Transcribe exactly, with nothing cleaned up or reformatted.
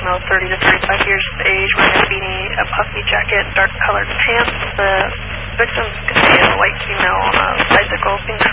female, thirty to thirty-five years of age, wearing a beanie, a puffy jacket, dark-colored pants. The victim's going to be a white female on